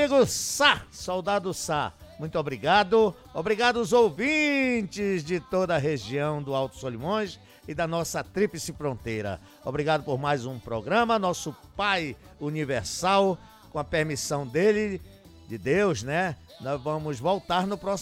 amigo Sá, soldado Sá, muito obrigado. Obrigado aos ouvintes de toda a região do Alto Solimões e da nossa tríplice fronteira. Obrigado por mais um programa, nosso Pai Universal, com a permissão dele, de Deus, né? Nós vamos voltar no próximo